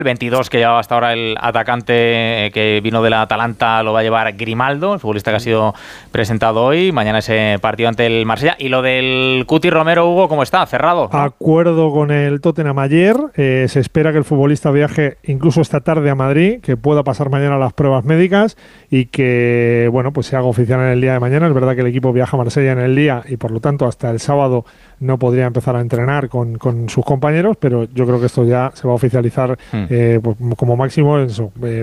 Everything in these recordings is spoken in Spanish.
El 22 que llevaba hasta ahora el atacante que vino del Atalanta lo va a llevar Grimaldo, el futbolista que ha sido presentado hoy. Mañana ese partido ante el Marsella. Y lo del Cuti Romero, Hugo, ¿cómo está? ¿Cerrado? Acuerdo con el Tottenham ayer. Se espera que el futbolista viaje incluso esta tarde a Madrid, que pueda pasar mañana las pruebas médicas y que, bueno, pues se haga oficial en el día de mañana. Es verdad que el equipo viaja a Marsella en el día y por lo tanto hasta el sábado no podría empezar a entrenar con sus compañeros, pero yo creo que esto ya se va a oficializar pues, como máximo en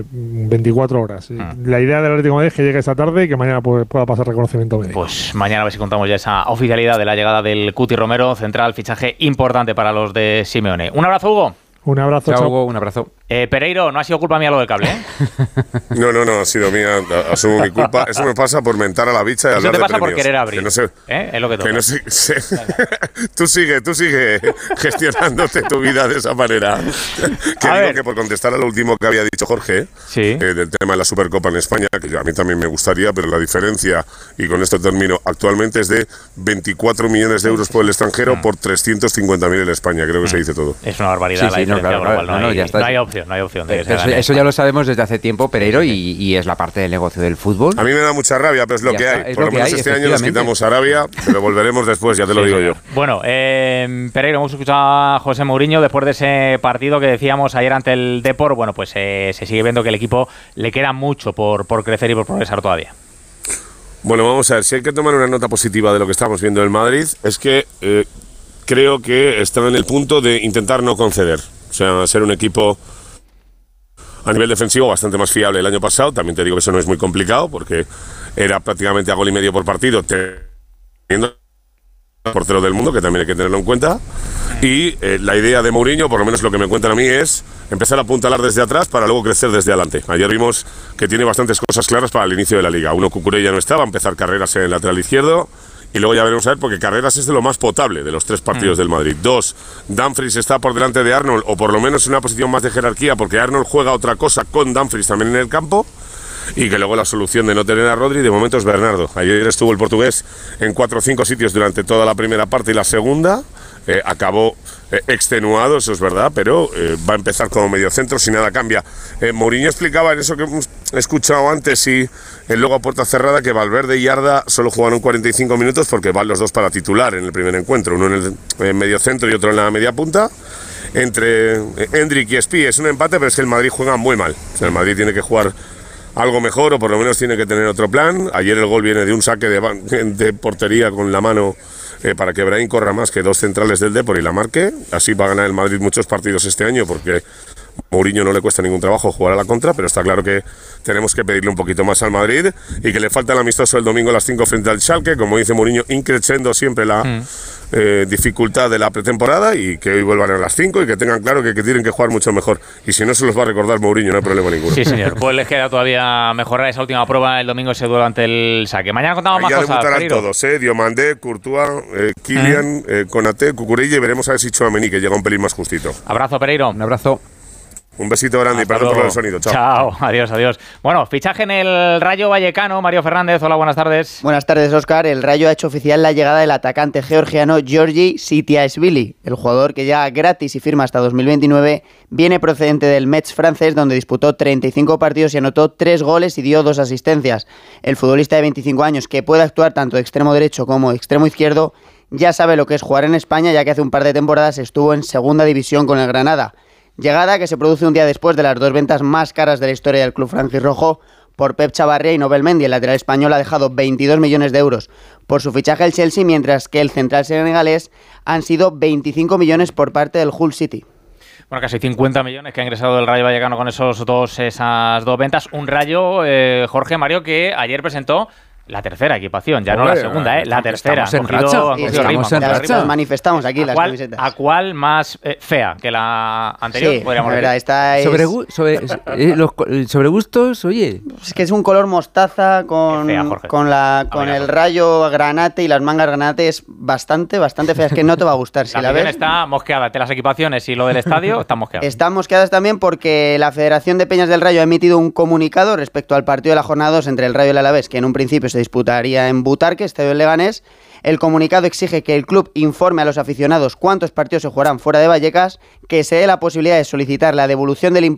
24 horas. La idea del Atlético de Madrid es que llegue esta tarde y que mañana pueda pasar reconocimiento médico. Pues mañana a ver si contamos ya esa oficialidad de la llegada del Cuti Romero, central, fichaje importante para los de Simeone. Un abrazo, Hugo. Un abrazo, chao, Hugo, un abrazo. Pereiro, no ha sido culpa mía lo del cable, ¿eh? No, ha sido mía, asumo mi culpa. Eso me pasa por mentar a la bicha y hablar de premios. Eso te pasa por querer abrir, que no sé, es lo que toca. Que no sé, tú sigue gestionándote tu vida de esa manera. Que digo que por contestar a lo último que había dicho Jorge, del tema de la Supercopa en España, que a mí también me gustaría, pero la diferencia, y con esto termino, actualmente es de 24 millones de euros por el extranjero por 350.000 en España. Creo que se dice todo. Es una barbaridad la diferencia global. No hay opción. No hay opción de eso ya lo sabemos desde hace tiempo, Pereiro, y es la parte del negocio del fútbol. A mí me da mucha rabia, pero es lo que hay. Por lo menos este año nos quitamos Arabia, pero volveremos después, ya te lo digo yo. Bueno, Pereiro, hemos escuchado a José Mourinho después de ese partido que decíamos ayer ante el Depor. Bueno, pues se sigue viendo que el equipo le queda mucho por crecer y por progresar todavía. Bueno, vamos a ver, si hay que tomar una nota positiva de lo que estamos viendo en Madrid, es que creo que está en el punto de intentar no conceder. O sea, ser un equipo a nivel defensivo bastante más fiable el año pasado. También te digo que eso no es muy complicado porque era prácticamente a gol y medio por partido, teniendo el portero del mundo, que también hay que tenerlo en cuenta. Y la idea de Mourinho, por lo menos lo que me cuentan a mí, es empezar a apuntalar desde atrás para luego crecer desde adelante. Ayer vimos que tiene bastantes cosas claras para el inicio de la liga. Uno, Cucurella no estaba, empezar Carreras en el lateral izquierdo. Y luego ya veremos a ver, porque Carreras es de lo más potable de los 3 partidos del Madrid. 2, Dumfries está por delante de Arnold, o por lo menos en una posición más de jerarquía, porque Arnold juega otra cosa con Dumfries también en el campo. Y que luego la solución de no tener a Rodri de momento es Bernardo. Ayer estuvo el portugués en 4 o 5 sitios durante toda la primera parte y la segunda. Acabó extenuado, eso es verdad, pero va a empezar como mediocentro si nada cambia. Mourinho explicaba en eso que hemos escuchado antes y luego a puerta cerrada que Valverde y Arda solo jugaron 45 minutos porque van los dos para titular en el primer encuentro, uno en el mediocentro y otro en la media punta. Entre Endrick y Espí es un empate, pero es que el Madrid juega muy mal. O sea, el Madrid tiene que jugar algo mejor o por lo menos tiene que tener otro plan. Ayer el gol viene de un saque de portería con la mano para que Brahim corra más que 2 centrales del Depor y la marque. Así va a ganar el Madrid muchos partidos este año porque Mourinho no le cuesta ningún trabajo jugar a la contra, pero está claro que tenemos que pedirle un poquito más al Madrid y que le falta el amistoso el domingo a las 5 frente al Schalke, como dice Mourinho, increciendo siempre la dificultad de la pretemporada y que hoy vuelvan a las 5 y que tengan claro que tienen que jugar mucho mejor. Y si no se los va a recordar Mourinho, no hay problema ninguno. Sí, señor. Pues les queda todavía mejorar esa última prueba el domingo, ese duelo ante el Schalke. Mañana contamos más cosas. Ya debutarán todos, Diomandé, Courtois, Kylian, Konaté, Cucurella, y veremos a ver si Tchouaméni, que llega un pelín más justito. Abrazo, Pereiro. Un abrazo. Un besito grande y perdón por el sonido. Chao. Adiós. Bueno, fichaje en el Rayo Vallecano. Mario Fernández, hola, buenas tardes. Buenas tardes, Óscar. El Rayo ha hecho oficial la llegada del atacante georgiano Georgi Sitiashvili. El jugador, que llega gratis y firma hasta 2029, viene procedente del Metz francés, donde disputó 35 partidos y anotó 3 goles y dio 2 asistencias. El futbolista de 25 años, que puede actuar tanto de extremo derecho como de extremo izquierdo, ya sabe lo que es jugar en España, ya que hace un par de temporadas estuvo en segunda división con el Granada. Llegada que se produce un día después de las 2 ventas más caras de la historia del club franjirrojo por Pep Chavarría y Nobel Mendy. El lateral español ha dejado 22 millones de euros por su fichaje al Chelsea, mientras que el central senegalés han sido 25 millones por parte del Hull City. Bueno, casi 50 millones que ha ingresado el Rayo Vallecano con esas dos ventas. Un Rayo, Jorge Mario, que ayer presentó la tercera equipación, ya no la segunda, la tercera. Nos manifestamos aquí las camisetas. ¿A cuál más fea que la anterior? Sí, podríamos decir. Esta es... sobre gustos, oye. Es que es un color mostaza con el rayo granate y las mangas granate. Es bastante fea. Es que no te va a gustar. Si la ves, está mosqueada entre las equipaciones y lo del estadio, están mosqueadas. Están mosqueadas también porque la Federación de Peñas del Rayo ha emitido un comunicado respecto al partido de la jornada 2 entre el Rayo y el Alavés, que en un principio se se disputaría en Butarque, estadio del Leganés. El comunicado exige que el club informe a los aficionados cuántos partidos se jugarán fuera de Vallecas, que se dé la posibilidad de solicitar la devolución del